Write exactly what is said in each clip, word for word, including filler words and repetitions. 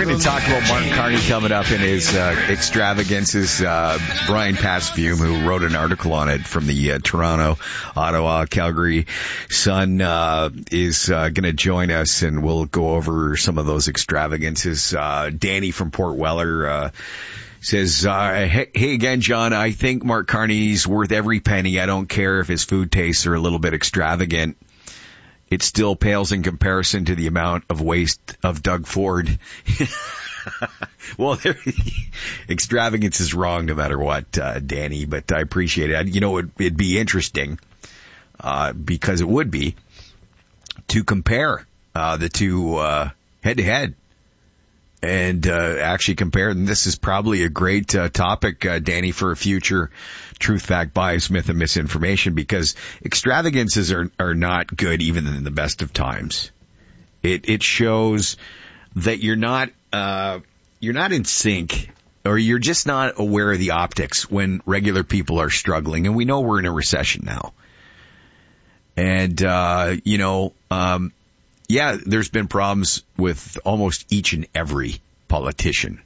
We're going to talk about Mark Carney coming up in his uh, extravagances. Uh, Brian Passfium, who wrote an article on it from the uh, Toronto, Ottawa, Calgary Sun, uh, is uh, going to join us, and we'll go over some of those extravagances. Uh, Danny from Port Weller uh, says, uh, hey, hey again, John, I think Mark Carney's worth every penny. I don't care if his food tastes are a little bit extravagant. It still pales in comparison to the amount of waste of Doug Ford. Well, extravagance is wrong no matter what, uh, Danny, but I appreciate it. You know, it, it'd be interesting, uh, because it would be, to compare uh, the two uh, head-to-head. And uh, actually compare, and this is probably a great uh, topic, uh, Danny, for a future Truth, Fact, Bias, Myth, and Misinformation, because extravagances are, are not good even in the best of times. It it shows that you're not uh, you're not in sync, or you're just not aware of the optics when regular people are struggling, and we know we're in a recession now. And uh, you know. Um, Yeah, there's been problems with almost each and every politician.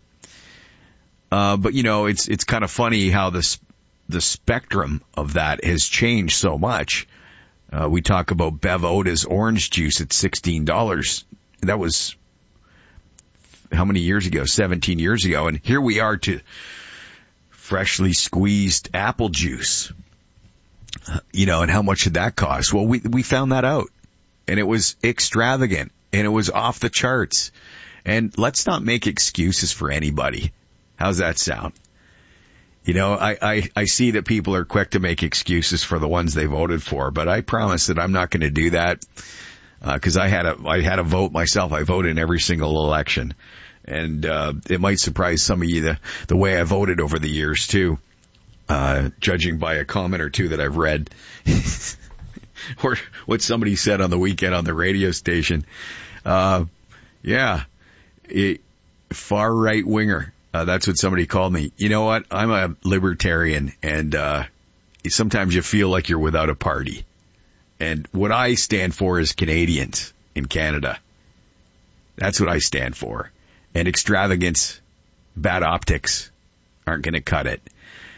Uh, but, you know, it's it's kind of funny how this, the spectrum of that has changed so much. Uh, we talk about Bev Oda's orange juice at sixteen dollars. That was how many years ago? seventeen years ago. And here we are to freshly squeezed apple juice. Uh, you know, and how much did that cost? Well, we we found that out. And it was extravagant, and it was off the charts. And let's not make excuses for anybody. How's that sound? You know, I, I, I see that people are quick to make excuses for the ones they voted for, but I promise that I'm not going to do that, because uh, I had a I had a vote myself. I voted in every single election, and uh, it might surprise some of you the the way I voted over the years too, uh, judging by a comment or two that I've read. Or what somebody said on the weekend on the radio station. Uh, yeah, it, far right winger. Uh, that's what somebody called me. You know what? I'm a libertarian, and uh, sometimes you feel like you're without a party. And what I stand for is Canadians in Canada. That's what I stand for. And extravagance, bad optics aren't going to cut it.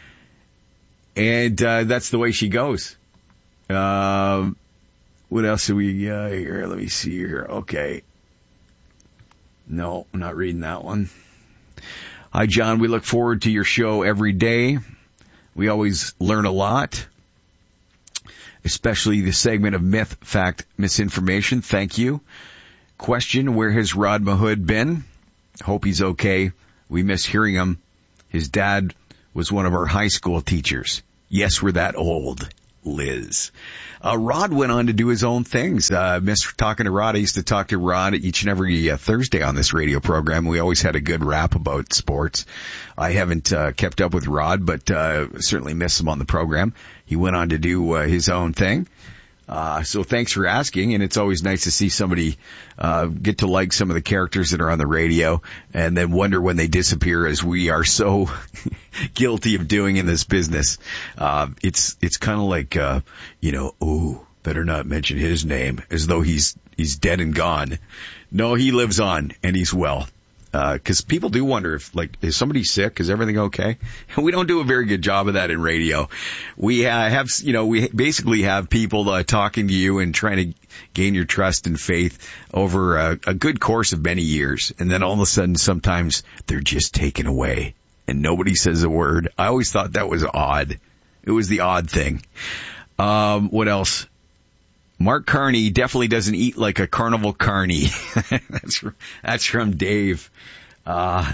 And uh, that's the way she goes. Um, what else do we, uh, here? Let me see here. Okay. No, I'm not reading that one. Hi, John. We look forward to your show every day. We always learn a lot, especially the segment of Myth, Fact, Misinformation. Thank you. Question, where has Rod Mahood been? Hope he's okay. We miss hearing him. His dad was one of our high school teachers. Yes, we're that old. Liz. Uh, Rod went on to do his own things. Uh, miss talking to Rod. I used to talk to Rod each and every uh, Thursday on this radio program. We always had a good rap about sports. I haven't uh, kept up with Rod, but uh, certainly miss him on the program. He went on to do uh, his own thing. Uh, so thanks for asking, and it's always nice to see somebody uh, get to like some of the characters that are on the radio and then wonder when they disappear, as we are so guilty of doing in this business. Uh, it's it's kind of like, uh, you know, oh, better not mention his name, as though he's he's dead and gone. No, he lives on, and he's well. Because uh, people do wonder if, like, is somebody sick? Is everything okay? We don't do a very good job of that in radio. We uh, have, you know, we basically have people uh, talking to you and trying to gain your trust and faith over a, a good course of many years. And then all of a sudden, sometimes they're just taken away and nobody says a word. I always thought that was odd. It was the odd thing. Um, what else? Mark Carney definitely doesn't eat like a carnival carny. that's, that's from Dave. Uh,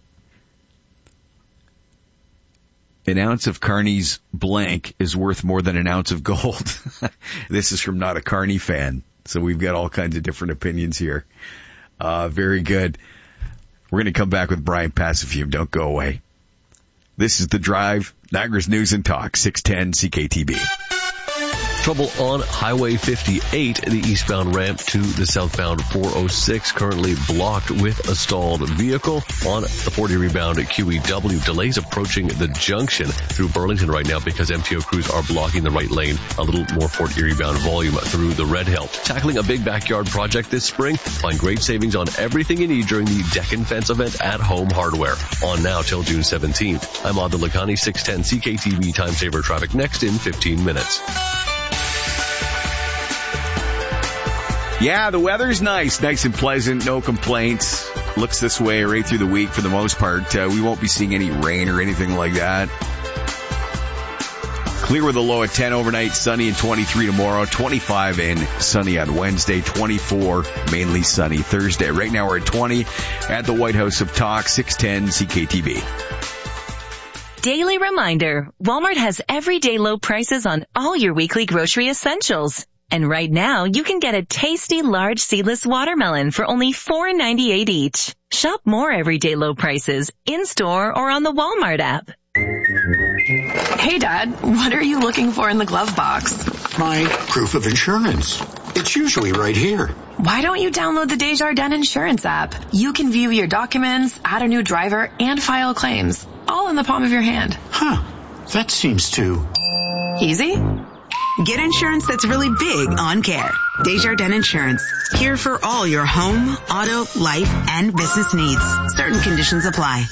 an ounce of Carney's blank is worth more than an ounce of gold. This is from Not a Carney Fan. So we've got all kinds of different opinions here. Uh, very good. We're going to come back with Brian Passfium. Don't go away. This is The Drive, Niagara's News and Talk, six ten C K T B. Trouble on Highway fifty-eight, the eastbound ramp to the southbound four oh six, currently blocked with a stalled vehicle. On the forty rebound at Q E W, delays approaching the junction through Burlington right now because M T O crews are blocking the right lane. A little more Fort Erie bound volume through the Red Hill. Tackling a big backyard project this spring? Find great savings on everything you need during the Deck and Fence event at Home Hardware. On now till June seventeenth. I'm Adil Lakhani, six ten C K T V Time Saver Traffic next in fifteen minutes. Yeah, the weather's nice, nice and pleasant, no complaints. Looks this way right through the week for the most part. Uh, we won't be seeing any rain or anything like that. Clear with a low at ten overnight, sunny and twenty-three tomorrow, twenty-five and sunny on Wednesday, twenty-four mainly sunny Thursday. Right now we're at twenty at the White House of Talk, six ten C K T V. Daily reminder, Walmart has everyday low prices on all your weekly grocery essentials. And right now, you can get a tasty large seedless watermelon for only four ninety-eight each. Shop more everyday low prices in-store or on the Walmart app. Hey, Dad, what are you looking for in the glove box? My proof of insurance. It's usually right here. Why don't you download the Desjardins Insurance app? You can view your documents, add a new driver, and file claims, all in the palm of your hand. Huh. That seems too easy. Get insurance that's really big on care. Desjardins Insurance. Here for all your home, auto, life, and business needs. Certain conditions apply.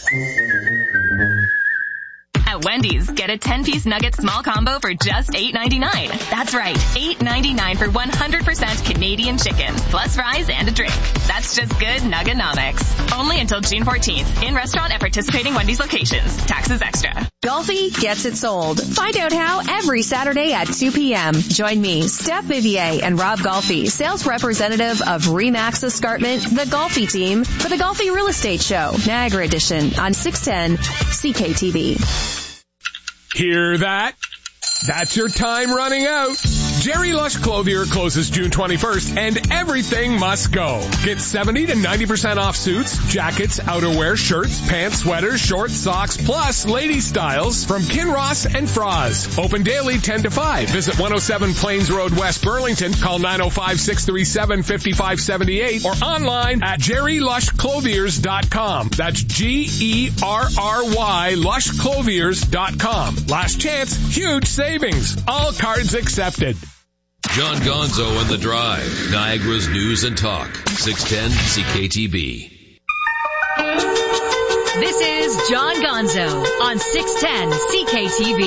At Wendy's, get a ten-piece nugget small combo for just eight ninety-nine. That's right, eight ninety-nine for one hundred percent Canadian chicken, plus fries and a drink. That's just good Nuggenomics. Only until June fourteenth. In restaurant at participating Wendy's locations. Taxes extra. Golfi gets it sold. Find out how every Saturday at two p.m. Join me, Steph Vivier, and Rob Golfi, sales representative of Remax Escarpment, the Golfi team, for the Golfi Real Estate Show, Niagara Edition, on six ten C K T V. Hear that? That's your time running out. Jerry Lush Clothier closes June twenty-first and everything must go. Get seventy to ninety percent off suits, jackets, outerwear, shirts, pants, sweaters, shorts, socks, plus lady styles from Kinross and Froz. Open daily ten to five. Visit one oh seven Plains Road, West Burlington. Call nine oh five, six three seven, five five seven eight or online at jerry lush clothiers dot com. That's G E R R Y lush clothiers dot com. Last chance, huge savings. All cards accepted. John Gonzo and The Drive, Niagara's News and Talk, six ten C K T V. This is John Gonzo on six ten C K T V.